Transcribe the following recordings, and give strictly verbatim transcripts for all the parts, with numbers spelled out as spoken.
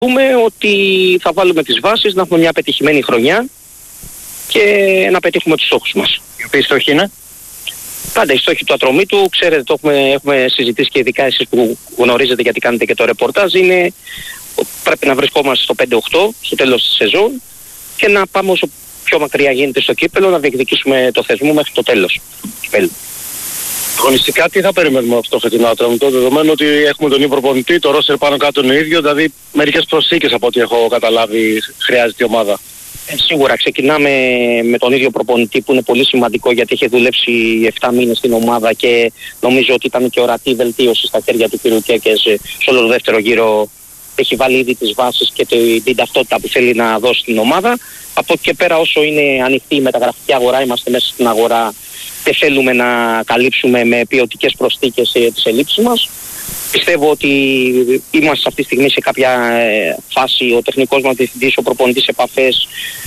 Πούμε ότι θα βάλουμε τις βάσεις, να έχουμε μια πετυχημένη χρονιά και να πετύχουμε τους στόχους μας. Οι οποίοι στόχοι είναι? Πάντα οι στόχοι του Ατρωμίτου, ξέρετε, το έχουμε, έχουμε συζητήσει και ειδικά εσείς που γνωρίζετε γιατί κάνετε και το ρεπορτάζ, είναι πρέπει να βρισκόμαστε στο πέντε οκτώ στο τέλος της σεζόν και να πάμε όσο πιο μακριά γίνεται στο κύπελλο, να διεκδικήσουμε το θεσμό μέχρι το τέλος του κυπέλλου. Αγωνιστικά τι θα περιμένουμε από το φετινό Ατρόμητο, δεδομένου ότι έχουμε τον ίδιο προπονητή, το ρόστερ πάνω κάτω είναι ίδιο, δηλαδή μερικές προσθήκες από ό,τι έχω καταλάβει χρειάζεται η ομάδα. Ε, σίγουρα ξεκινάμε με τον ίδιο προπονητή που είναι πολύ σημαντικό γιατί είχε δουλέψει επτά μήνες στην ομάδα και νομίζω ότι ήταν και ορατή βελτίωση στα χέρια του κ. Κέκες σε όλο το δεύτερο γύρο. Έχει βάλει ήδη τις βάσεις και την ταυτότητα που θέλει να δώσει στην ομάδα. Από εκεί και πέρα όσο είναι ανοιχτή η μεταγραφική αγορά, είμαστε μέσα στην αγορά και θέλουμε να καλύψουμε με ποιοτικές προσθήκες τις ελλείψεις μας. Πιστεύω ότι είμαστε αυτή τη στιγμή σε κάποια ε, φάση, ο τεχνικός μας διευθυντής, ο προπονητής επαφές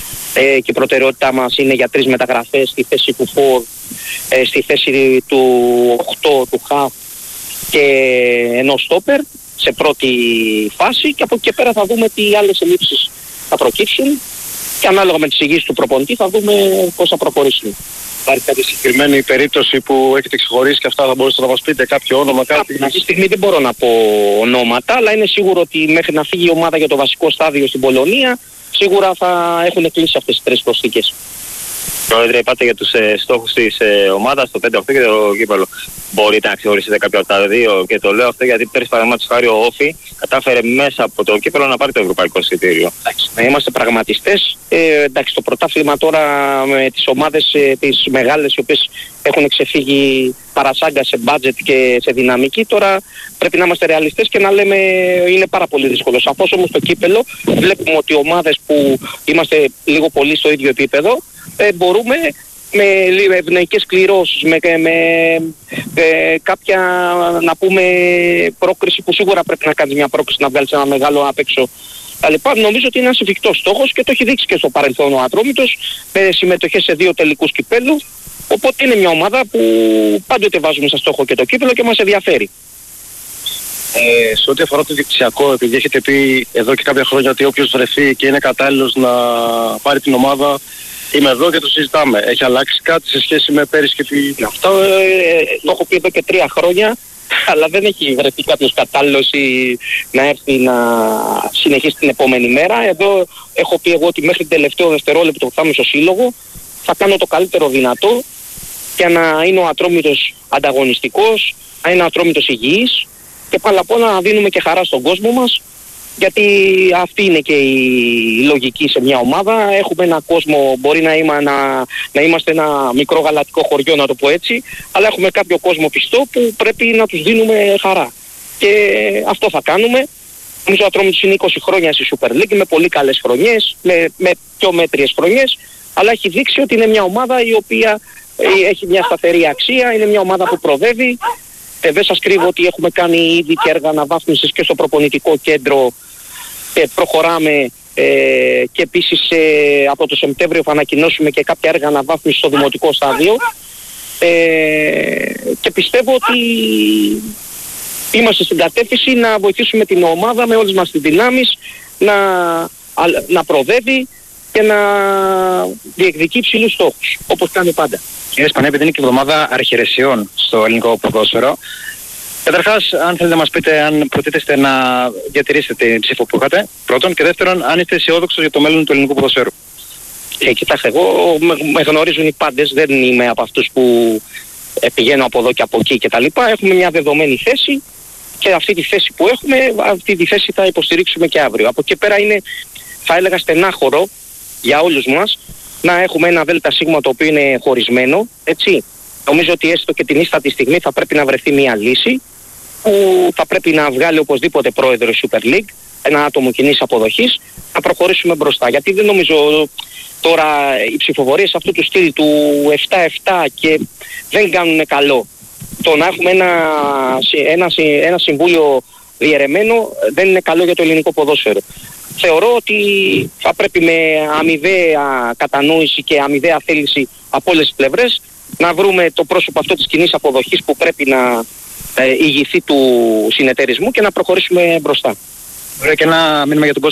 ε, και η προτεραιότητά μας είναι για τρεις μεταγραφές στη θέση του φορ, ε, στη θέση του οκτώ, του χαφ και ενός στόπερ σε πρώτη φάση και από εκεί και πέρα θα δούμε τι άλλες ελλείψεις θα προκύψουν και ανάλογα με τις υγείες του προπονητή θα δούμε πώς θα προχωρήσουμε. Υπάρχει κάποια συγκεκριμένη περίπτωση που έχετε ξεχωρίσει και αυτά θα μπορούσατε να μας πείτε, κάποιο όνομα, κάτι? Αυτή τη στιγμή δεν μπορώ να πω ονόματα, αλλά είναι σίγουρο ότι μέχρι να φύγει η ομάδα για το βασικό στάδιο στην Πολωνία, σίγουρα θα έχουν κλείσει αυτές τις τρεις προσθήκες. Πρόεδρε, είπατε για τους ε, στόχους της ε, ομάδας, το πέντε οκτώ και το κύπελλο. Μπορείτε να ξεχωρίσετε κάποιο από τα δύο? Και το λέω αυτό γιατί πέρυσι παραδείγματος χάρη ο Όφη κατάφερε μέσα από το κύπελλο να πάρει το ευρωπαϊκό εισιτήριο. Εντάξει, να είμαστε πραγματιστές. Ε, εντάξει, το πρωτάθλημα τώρα με τις ομάδες ε, τις μεγάλες οι οποίες έχουν ξεφύγει παρασάγκα σε budget και σε δυναμική, τώρα πρέπει να είμαστε ρεαλιστές και να λέμε είναι πάρα πολύ δύσκολο. Σαφώς όμως το κύπελλο βλέπουμε ότι οι ομάδες που είμαστε λίγο πολύ στο ίδιο επίπεδο ε, μπορούμε με ευνοϊκές κληρώσεις, με, με ε, κάποια να πούμε πρόκριση που σίγουρα πρέπει να κάνεις μια πρόκριση να βγάλεις ένα μεγάλο απ' έξω. Τα λοιπά, νομίζω ότι είναι ένας εφικτός στόχος και το έχει δείξει και στο παρελθόν ο Ατρόμητος με συμμετοχές σε δύο τελικούς κυπέλλου. Οπότε είναι μια ομάδα που πάντοτε βάζουμε σαν στόχο και το κύπελλο και μας ενδιαφέρει. Ε, σε ό,τι αφορά το δικτυακό, επειδή έχετε πει εδώ και κάποια χρόνια ότι όποιος βρεθεί και είναι κατάλληλος να πάρει την ομάδα, είμαι εδώ και το συζητάμε. Έχει αλλάξει κάτι σε σχέση με πέρυσι και τη... Αυτό ε, το έχω πει εδώ και τρία χρόνια, αλλά δεν έχει βρεθεί κάποιος κατάλληλος ή να έρθει να συνεχίσει την επόμενη μέρα. Εδώ έχω πει εγώ ότι μέχρι την τελευταίο δευτερόλεπτο που θα είμαι στο σύλλογο θα κάνω το καλύτερο δυνατό για να είναι ο Ατρόμητος ανταγωνιστικός, να είναι ο Ατρόμητος υγιής και πάνω απ' όλα να δίνουμε και χαρά στον κόσμο μας, γιατί αυτή είναι και η λογική σε μια ομάδα. Έχουμε ένα κόσμο, μπορεί να, είμα, να, να είμαστε ένα μικρό γαλατικό χωριό, να το πω έτσι, αλλά έχουμε κάποιο κόσμο πιστό που πρέπει να τους δίνουμε χαρά. Και αυτό θα κάνουμε. Νομίζω ο Ατρόμητος είναι είκοσι χρόνια στη Super League με πολύ καλές χρονιές, με, με πιο μέτριες χρονιές, αλλά έχει δείξει ότι είναι μια ομάδα η οποία έχει μια σταθερή αξία, είναι μια ομάδα που προδεύει. Ε, δεν σας κρύβω ότι έχουμε κάνει ήδη και έργα αναβάθμισης και στο προπονητικό κέντρο. Ε, προχωράμε ε, και επίσης ε, από το Σεπτέμβριο θα ανακοινώσουμε και κάποια έργα αναβάθμισης στο δημοτικό στάδιο. Ε, και πιστεύω ότι είμαστε στην κατεύθυνση να βοηθήσουμε την ομάδα με όλες μας τις δυνάμεις να, να προδεύει και να διεκδικεί ψηλούς στόχους, όπως κάνει πάντα. Κύριε Σπανέ, επειδή είναι και η εβδομάδα αρχιερεσιών στο ελληνικό ποδόσφαιρο, καταρχάς, αν θέλετε να μας πείτε αν προτίθεστε να διατηρήσετε την ψήφο που είχατε, πρώτον, και δεύτερον, αν είστε αισιόδοξος για το μέλλον του ελληνικού ποδοσφαίρου. Ε, κοιτάξτε, εγώ με, με γνωρίζουν οι πάντες, δεν είμαι από αυτούς που ε, πηγαίνω από εδώ και από εκεί κτλ. Έχουμε μια δεδομένη θέση και αυτή τη θέση που έχουμε, αυτή τη θέση θα υποστηρίξουμε και αύριο. Από εκεί πέρα είναι, θα έλεγα, στενάχωρο για όλους μας να έχουμε ένα ΔΣ το οποίο είναι χωρισμένο, έτσι. Νομίζω ότι έστω και την ίστατη στιγμή θα πρέπει να βρεθεί μια λύση που θα πρέπει να βγάλει οπωσδήποτε πρόεδρο η Super League, ένα άτομο κοινής αποδοχής, να προχωρήσουμε μπροστά. Γιατί δεν νομίζω τώρα οι ψηφοφορίες αυτού του στυλ του επτά επτά και δεν κάνουν καλό. Το να έχουμε ένα, ένα, ένα συμβούλιο διαιρεμένο δεν είναι καλό για το ελληνικό ποδόσφαιρο. Θεωρώ ότι θα πρέπει με αμοιβαία κατανόηση και αμοιβαία θέληση από όλες τις πλευρές να βρούμε το πρόσωπο αυτό της κοινής αποδοχής που πρέπει να ε, ηγηθεί του συνεταιρισμού και να προχωρήσουμε μπροστά. Ωραία, και ένα μήνυμα για τον κόσμο